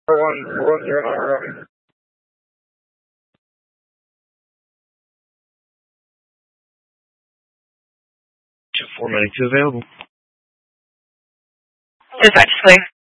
One, you're not wrong. 492 available. Dispatch, clear.